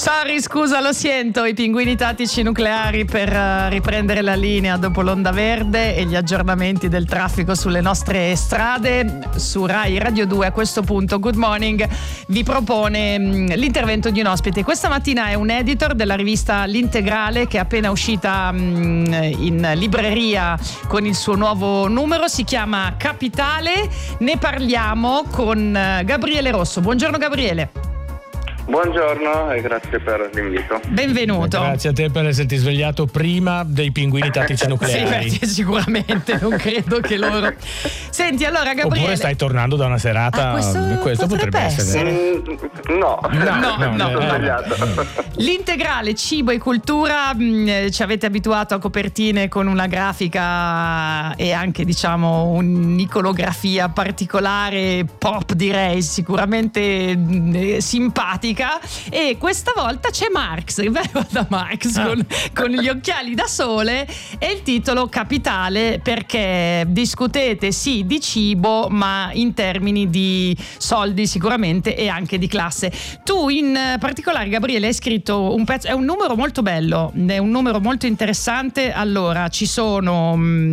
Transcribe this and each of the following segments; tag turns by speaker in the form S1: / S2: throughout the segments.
S1: Sorry, scusa, lo sento, i pinguini tattici nucleari per riprendere la linea dopo l'onda verde e gli aggiornamenti del traffico sulle nostre strade. Su Rai Radio 2 a questo punto Good Morning vi propone l'intervento di un ospite. Questa mattina è un editor della rivista L'Integrale, che è appena uscita in libreria con il suo nuovo numero, si chiama Capitale. Ne parliamo con Gabriele Rosso. Buongiorno Gabriele.
S2: Buongiorno e grazie per l'invito.
S1: Benvenuto.
S3: Grazie a te per esserti svegliato prima dei pinguini tattici nucleari.
S1: Sì, sicuramente, non credo che loro. Senti, allora Gabriele.
S3: Oppure stai tornando da una serata. Questo potrebbe essere.
S2: No,
S1: sono
S2: sbagliato.
S1: L'Integrale cibo e cultura, ci avete abituato a copertine con una grafica e anche diciamo un'iconografia particolare, pop direi, sicuramente simpatica. E questa volta c'è Marx, da Marx con gli occhiali da sole e il titolo Capitale, perché discutete sì di cibo ma in termini di soldi sicuramente e anche di classe. Tu in particolare Gabriele hai scritto un pezzo, è un numero molto bello, è un numero molto interessante. Allora ci sono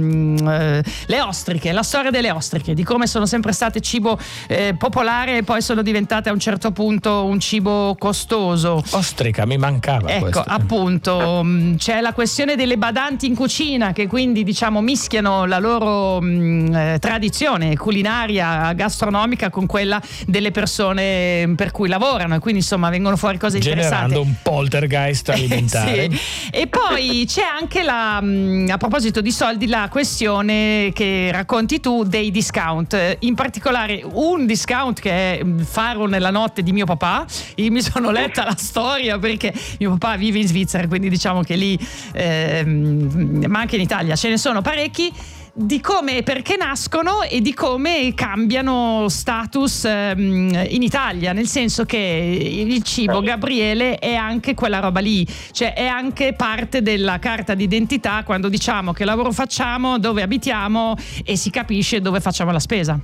S1: le ostriche, la storia delle ostriche, di come sono sempre state cibo popolare e poi sono diventate a un certo punto un cibo costoso.
S3: Ostrica, mi mancava.
S1: Ecco,
S3: questo.
S1: Appunto, c'è la questione delle badanti in cucina, che quindi diciamo mischiano la loro tradizione culinaria, gastronomica con quella delle persone per cui lavorano, e quindi insomma vengono fuori cose interessanti.
S3: Generando un poltergeist alimentare.
S1: Sì. E poi c'è anche a proposito di soldi, la questione che racconti tu dei discount, in particolare un discount che è Faro nella notte di mio papà. Io mi sono letta la storia perché mio papà vive in Svizzera, quindi diciamo che lì ma anche in Italia ce ne sono parecchi, di come e perché nascono e di come cambiano status in Italia, nel senso che il cibo, Gabriele, è anche quella roba lì, cioè è anche parte della carta d'identità quando diciamo che lavoro facciamo, dove abitiamo e si capisce dove facciamo la spesa.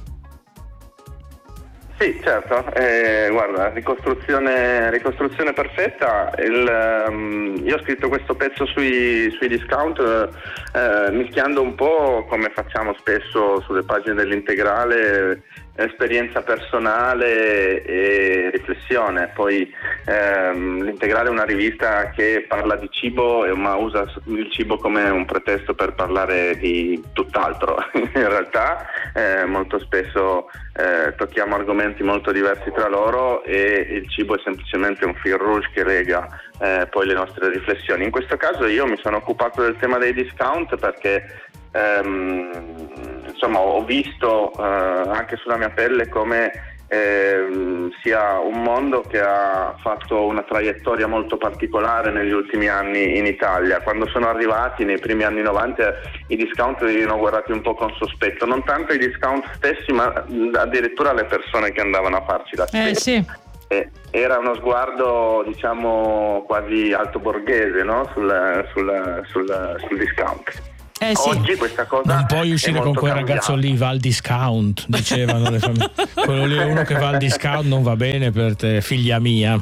S2: Sì, certo, guarda, ricostruzione perfetta. Io ho scritto questo pezzo sui discount mischiando un po', come facciamo spesso sulle pagine dell'Integrale, esperienza personale e riflessione. Poi l'Integrale è una rivista che parla di cibo ma usa il cibo come un pretesto per parlare di tutt'altro. In realtà molto spesso tocchiamo argomenti molto diversi tra loro e il cibo è semplicemente un fil rouge che lega poi le nostre riflessioni. In questo caso io mi sono occupato del tema dei discount perché insomma ho visto anche sulla mia pelle come sia un mondo che ha fatto una traiettoria molto particolare negli ultimi anni in Italia. Quando sono arrivati nei primi anni 90 i discount venivano guardati un po' con sospetto, non tanto i discount stessi ma addirittura le persone che andavano a farci la spesa.
S1: Sì.
S2: Era uno sguardo diciamo quasi alto borghese, no? sul discount.
S1: Sì.
S2: Oggi questa cosa
S3: non puoi uscire con quel
S2: cambiata.
S3: ragazzo lì, va al discount, dicevano le famiglie. Quello lì è uno che va al discount, non va bene per te, figlia mia.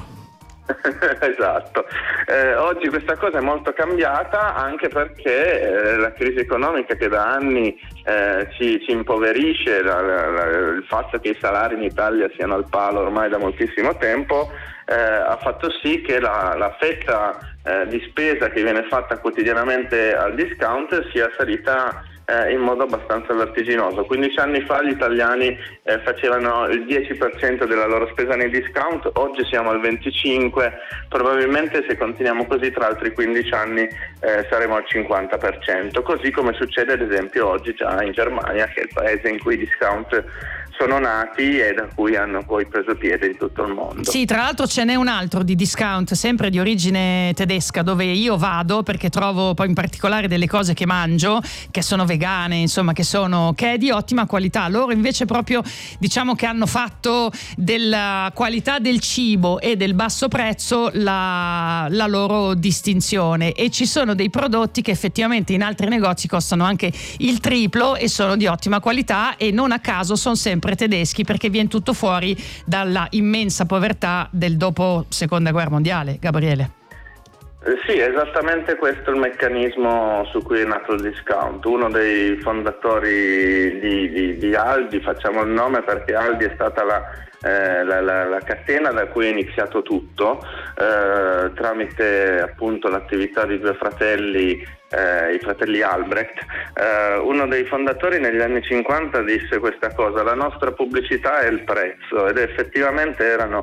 S2: Esatto, oggi questa cosa è molto cambiata anche perché la crisi economica che da anni ci impoverisce, il fatto che i salari in Italia siano al palo ormai da moltissimo tempo ha fatto sì che la fetta di spesa che viene fatta quotidianamente al discount sia salita in modo abbastanza vertiginoso. 15 anni fa gli italiani facevano il 10% della loro spesa nei discount, oggi siamo al 25%, probabilmente se continuiamo così tra altri 15 anni saremo al 50%, così come succede ad esempio oggi già in Germania, che è il paese in cui i discount sono nati e da cui hanno poi preso piede in tutto il mondo.
S1: Sì, tra l'altro ce n'è un altro di discount, sempre di origine tedesca, dove io vado perché trovo poi in particolare delle cose che mangio, che sono vegane, insomma, che è di ottima qualità. Loro invece proprio diciamo che hanno fatto della qualità del cibo e del basso prezzo la loro distinzione, e ci sono dei prodotti che effettivamente in altri negozi costano anche il triplo e sono di ottima qualità, e non a caso sono sempre sopra i tedeschi, perché viene tutto fuori dalla immensa povertà del dopo seconda guerra mondiale. Gabriele.
S2: Sì, esattamente questo è il meccanismo su cui è nato il discount. Uno dei fondatori di Aldi, facciamo il nome perché Aldi è stata la catena da cui è iniziato tutto, tramite appunto l'attività di due fratelli, i fratelli Albrecht. Uno dei fondatori negli anni 50 disse questa cosa: la nostra pubblicità è il prezzo, ed effettivamente erano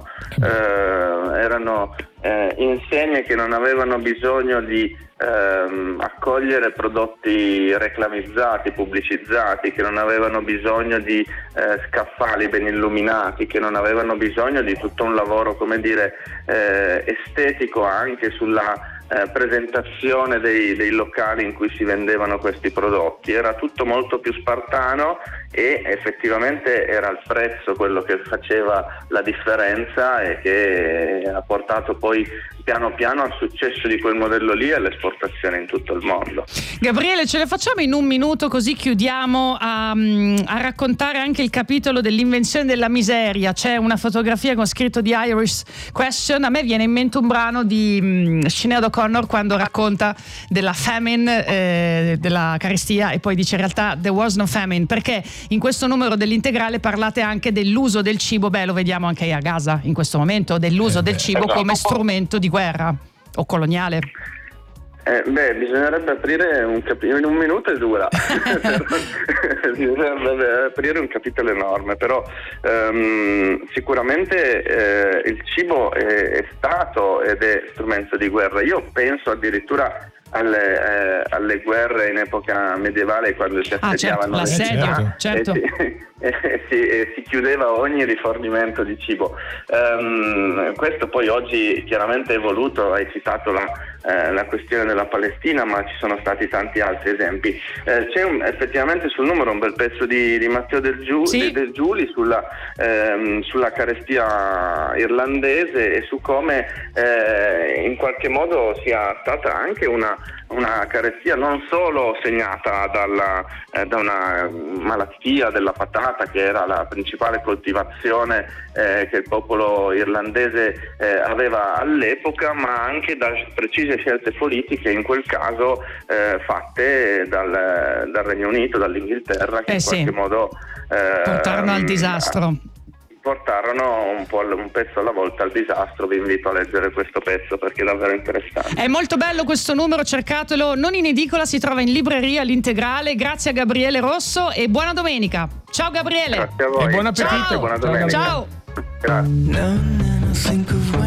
S2: insegne che non avevano bisogno di accogliere prodotti reclamizzati, pubblicizzati, che non avevano bisogno di scaffali ben illuminati, che non avevano bisogno di tutto un lavoro, come dire, estetico anche sulla presentazione dei locali in cui si vendevano questi prodotti. Era tutto molto più spartano e effettivamente era il prezzo quello che faceva la differenza e che ha portato poi piano piano al successo di quel modello lì e all'esportazione in tutto il mondo.
S1: Gabriele, ce le facciamo in un minuto, così chiudiamo, a raccontare anche il capitolo dell'invenzione della miseria. C'è una fotografia con scritto The Irish Question. A me viene in mente un brano di Sinéad O'Connor quando racconta della famine, della carestia, e poi dice in realtà there was no famine, perché in questo numero dell'Integrale parlate anche dell'uso del cibo, lo vediamo anche a Gaza in questo momento, dell'uso del cibo come strumento di guerra o coloniale.
S2: Bisognerebbe aprire un capitolo, in un minuto è dura. Bisognerebbe aprire un capitolo enorme, però sicuramente il cibo è stato ed è strumento di guerra. Io penso addirittura alle guerre in epoca medievale, quando si assediavano le città,
S1: certo.
S2: E si chiudeva ogni rifornimento di cibo. Questo poi oggi chiaramente è evoluto. Hai citato la questione della Palestina, ma ci sono stati tanti altri esempi. C'è effettivamente sul numero un bel pezzo di Matteo Del Giuli sulla carestia irlandese e su come in qualche modo sia stata anche una carestia non solo segnata da una malattia della patata, che era la principale coltivazione che il popolo irlandese aveva all'epoca, ma anche da precise scelte politiche, in quel caso fatte dal Regno Unito, dall'Inghilterra, che in qualche modo
S1: portarono al disastro.
S2: Portarono un pezzo alla volta al disastro. Vi invito a leggere questo pezzo perché è davvero interessante.
S1: È molto bello questo numero, cercatelo, non in edicola, si trova in libreria l'Integrale. Grazie a Gabriele Rosso e buona domenica. Ciao Gabriele.
S2: Grazie a voi.
S3: E buon appetito.
S2: Ciao. Buona domenica.
S1: Ciao.
S2: Grazie.